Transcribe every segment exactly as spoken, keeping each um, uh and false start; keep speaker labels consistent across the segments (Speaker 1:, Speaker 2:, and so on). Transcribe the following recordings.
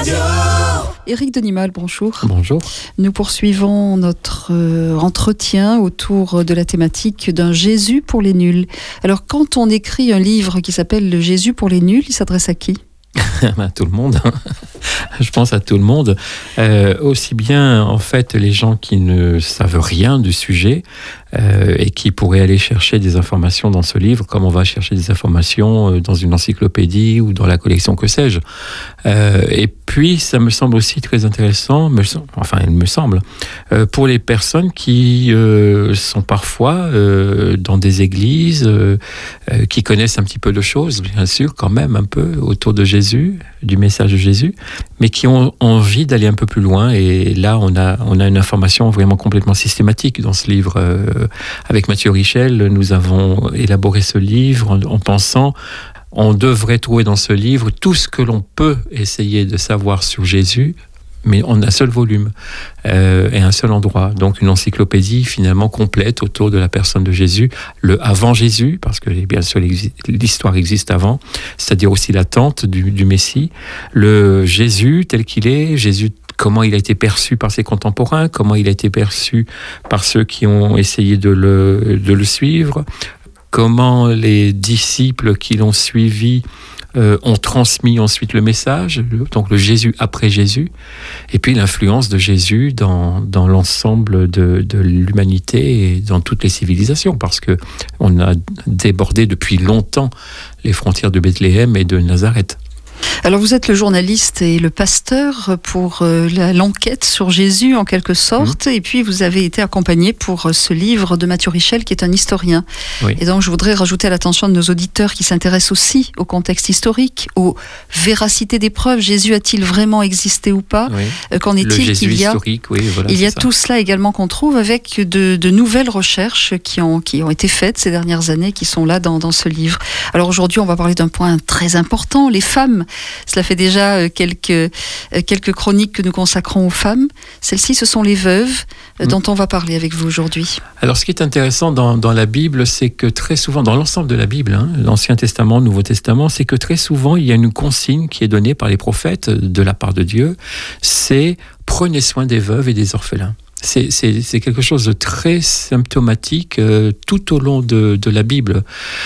Speaker 1: Radio.
Speaker 2: Éric Denimal, bonjour.
Speaker 3: Bonjour.
Speaker 2: Nous poursuivons notre euh, entretien autour de la thématique d'un Jésus pour les nuls. Alors, quand on écrit un livre qui s'appelle Le Jésus pour les nuls, il s'adresse à qui ?
Speaker 3: À tout le monde. Je pense à tout le monde. Euh, aussi bien, en fait, les gens qui ne savent rien du sujet euh, et qui pourraient aller chercher des informations dans ce livre, comme on va chercher des informations dans une encyclopédie ou dans la collection, que sais-je. Euh, et puis, ça me semble aussi très intéressant, me, enfin, il me semble, euh, pour les personnes qui euh, sont parfois euh, dans des églises, euh, euh, qui connaissent un petit peu de choses, bien sûr, quand même, un peu, autour de Jésus, du message de Jésus, mais qui ont envie d'aller un peu plus loin. Et là, on a, on a une information vraiment complètement systématique dans ce livre. Euh, avec Mathieu Richel, nous avons élaboré ce livre en, en pensant, on devrait trouver dans ce livre tout ce que l'on peut essayer de savoir sur Jésus, mais en un seul volume euh, et un seul endroit. Donc une encyclopédie finalement complète autour de la personne de Jésus, le avant Jésus, parce que bien sûr l'histoire existe avant, c'est-à-dire aussi l'attente du, du Messie, le Jésus tel qu'il est, Jésus comment il a été perçu par ses contemporains, comment il a été perçu par ceux qui ont essayé de le, de le suivre, comment les disciples qui l'ont suivi Euh, ont transmis ensuite le message, donc le Jésus après Jésus, et puis l'influence de Jésus dans, dans l'ensemble de, de l'humanité et dans toutes les civilisations, parce que on a débordé depuis longtemps les frontières de Bethléem et de Nazareth.
Speaker 2: Alors vous êtes le journaliste et le pasteur pour euh, la, l'enquête sur Jésus en quelque sorte, mmh. et puis vous avez été accompagné pour euh, ce livre de Mathieu Richel qui est un historien. Oui. Et donc je voudrais rajouter à l'attention de nos auditeurs qui s'intéressent aussi au contexte historique, aux véracités des preuves. Jésus a-t-il vraiment existé ou pas ?
Speaker 3: Oui.
Speaker 2: euh, Qu'en est-il ?
Speaker 3: Le Jésus
Speaker 2: qu'il y a,
Speaker 3: historique, oui, voilà,
Speaker 2: il y a
Speaker 3: ça.
Speaker 2: tout cela également qu'on trouve avec de, de nouvelles recherches qui ont, qui ont été faites ces dernières années, qui sont là dans, dans ce livre. Alors aujourd'hui on va parler d'un point très important, les femmes. Cela fait déjà quelques, quelques chroniques que nous consacrons aux femmes. Celles-ci, ce sont les veuves mmh. dont on va parler avec vous aujourd'hui.
Speaker 3: Alors, ce qui est intéressant dans, dans la Bible, c'est que très souvent, dans l'ensemble de la Bible, hein, l'Ancien Testament, le Nouveau Testament, c'est que très souvent, il y a une consigne qui est donnée par les prophètes de la part de Dieu, c'est « prenez soin des veuves et des orphelins ». C'est, c'est, c'est quelque chose de très symptomatique euh, tout au long de, de la Bible.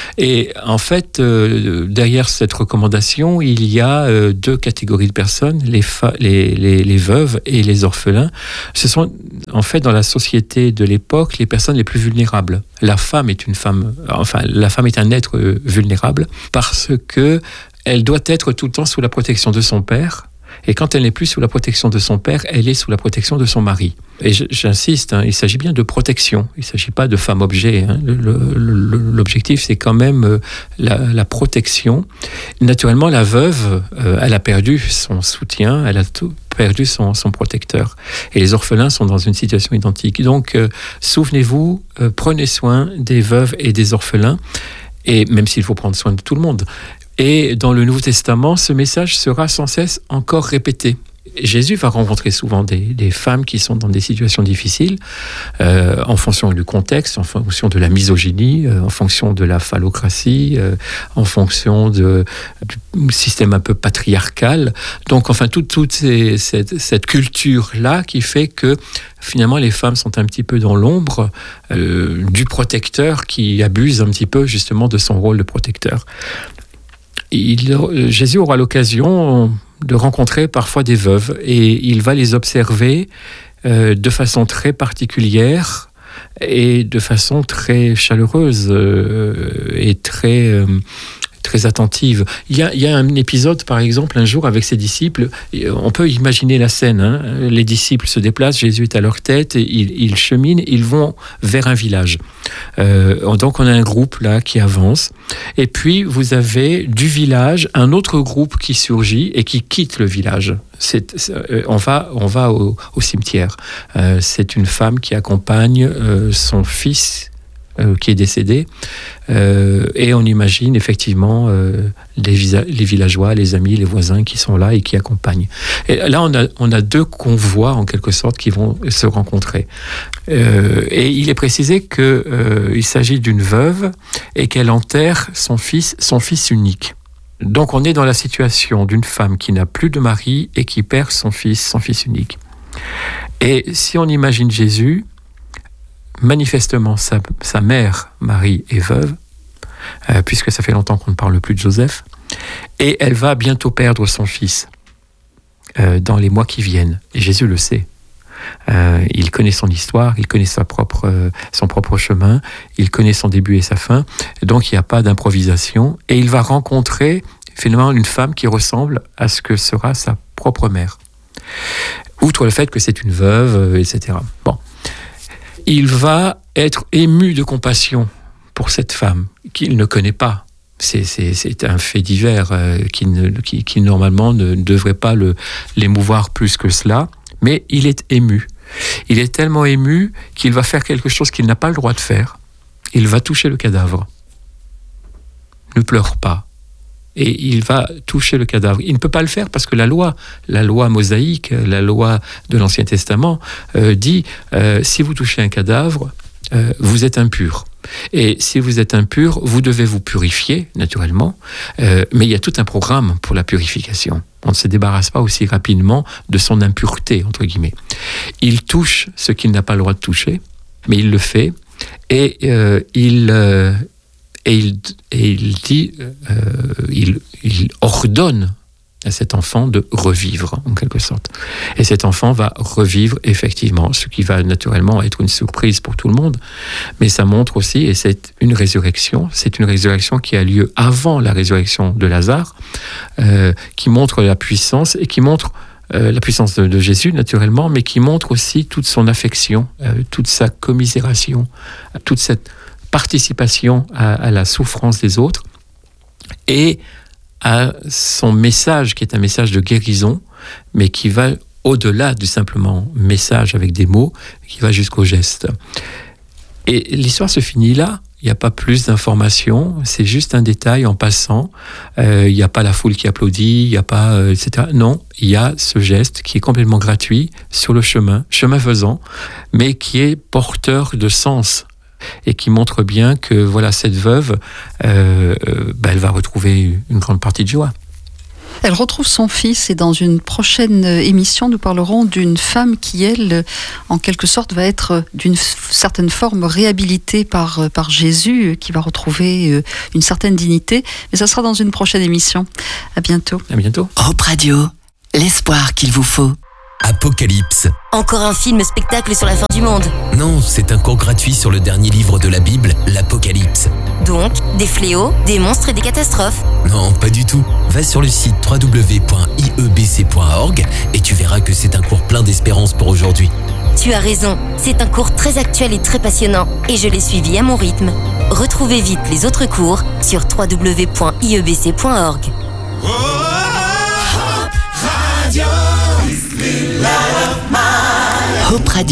Speaker 3: Et en fait, euh, derrière cette recommandation, il y a euh, deux catégories de personnes, les, fa- les, les, les veuves et les orphelins. Ce sont en fait dans la société de l'époque les personnes les plus vulnérables. La femme est une femme, enfin la femme est un être euh, vulnérable parce que elle doit être tout le temps sous la protection de son père. Et quand elle n'est plus sous la protection de son père, elle est sous la protection de son mari. Et j'insiste, hein, il s'agit bien de protection, il ne s'agit pas de femme-objet. Hein. Le, le, l'objectif, c'est quand même la, la protection. Naturellement, la veuve, euh, elle a perdu son soutien, elle a tout perdu son, son protecteur. Et les orphelins sont dans une situation identique. Donc, euh, souvenez-vous, euh, prenez soin des veuves et des orphelins, et même s'il faut prendre soin de tout le monde. Et dans le Nouveau Testament, ce message sera sans cesse encore répété. Jésus va rencontrer souvent des, des femmes qui sont dans des situations difficiles, euh, en fonction du contexte, en fonction de la misogynie, euh, en fonction de la phallocratie, euh, en fonction de, du système un peu patriarcal. Donc, enfin, toute, toute ces, cette, cette culture-là qui fait que finalement, les femmes sont un petit peu dans l'ombre euh, du protecteur qui abuse un petit peu justement de son rôle de protecteur. Il, Jésus aura l'occasion de rencontrer parfois des veuves et il va les observer euh, de façon très particulière et de façon très chaleureuse euh, et très, euh, très attentive. Il y a, il y a un épisode, par exemple, un jour avec ses disciples, on peut imaginer la scène, hein. Les disciples se déplacent, Jésus est à leur tête, ils, ils cheminent, ils vont vers un village. Euh, donc on a un groupe là qui avance, et puis vous avez du village un autre groupe qui surgit et qui quitte le village. C'est, c'est, on va, on va au, au cimetière. Euh, c'est une femme qui accompagne euh, son fils Euh, qui est décédé, euh, et on imagine effectivement euh, les, visa- les villageois, les amis, les voisins qui sont là et qui accompagnent. Et là, on a, on a deux convois en quelque sorte qui vont se rencontrer. Euh, et il est précisé qu'il euh, s'agit d'une veuve et qu'elle enterre son fils, son fils unique. Donc on est dans la situation d'une femme qui n'a plus de mari et qui perd son fils, son fils unique. Et si on imagine Jésus, manifestement sa, sa mère, Marie, est veuve, euh, puisque ça fait longtemps qu'on ne parle plus de Joseph, et elle va bientôt perdre son fils euh, dans les mois qui viennent. Et Jésus le sait. Euh, il connaît son histoire, il connaît sa propre, euh, son propre chemin, il connaît son début et sa fin, donc il n'y a pas d'improvisation, et il va rencontrer finalement une femme qui ressemble à ce que sera sa propre mère. Outre le fait que c'est une veuve, euh, et cetera. Bon. Il va être ému de compassion pour cette femme qu'il ne connaît pas. C'est, c'est, c'est un fait divers euh, qui, ne, qui, qui normalement ne devrait pas le, l'émouvoir plus que cela. Mais il est ému. Il est tellement ému qu'il va faire quelque chose qu'il n'a pas le droit de faire. Il va toucher le cadavre. Ne pleure pas. Et il va toucher le cadavre. Il ne peut pas le faire parce que la loi, la loi mosaïque, la loi de l'Ancien Testament, euh, dit euh, si vous touchez un cadavre, euh, vous êtes impur. Et si vous êtes impur, vous devez vous purifier, naturellement, euh, mais il y a tout un programme pour la purification. On ne se débarrasse pas aussi rapidement de son impureté, entre guillemets. Il touche ce qu'il n'a pas le droit de toucher, mais il le fait, et euh, il... Euh, Et il, et il dit, euh, il, il ordonne à cet enfant de revivre, en quelque sorte. Et cet enfant va revivre effectivement, ce qui va naturellement être une surprise pour tout le monde, mais ça montre aussi, et c'est une résurrection, c'est une résurrection qui a lieu avant la résurrection de Lazare, euh, qui montre la puissance, et qui montre euh, la puissance de, de Jésus, naturellement, mais qui montre aussi toute son affection, euh, toute sa commisération, toute cette participation à, à la souffrance des autres et à son message qui est un message de guérison, mais qui va au-delà du simplement message avec des mots, qui va jusqu'au geste. Et l'histoire se finit là. Il n'y a pas plus d'informations, c'est juste un détail en passant. Euh, il n'y a pas la foule qui applaudit, il n'y a pas, euh, et cetera. Non, il y a ce geste qui est complètement gratuit sur le chemin, chemin faisant, mais qui est porteur de sens. Et qui montre bien que voilà, cette veuve, euh, euh, bah, elle va retrouver une grande partie de joie.
Speaker 2: Elle retrouve son fils et dans une prochaine émission, nous parlerons d'une femme qui, elle, en quelque sorte, va être d'une certaine forme réhabilitée par, par Jésus, qui va retrouver une certaine dignité. Mais ça sera dans une prochaine émission. À bientôt.
Speaker 3: À bientôt.
Speaker 1: Hope Radio, l'espoir qu'il vous faut. Apocalypse.
Speaker 4: Encore un film-spectacle sur la fin du monde.
Speaker 1: Non, c'est un cours gratuit sur le dernier livre de la Bible, l'Apocalypse.
Speaker 4: Donc, des fléaux, des monstres et des catastrophes.
Speaker 1: Non, pas du tout. Va sur le site w w w point i e b c point org et tu verras que c'est un cours plein d'espérance pour aujourd'hui.
Speaker 4: Tu as raison, c'est un cours très actuel et très passionnant, et je l'ai suivi à mon rythme. Retrouvez vite les autres cours sur w w w point i e b c point org.
Speaker 5: Oh, Radio.
Speaker 1: Hope Radio.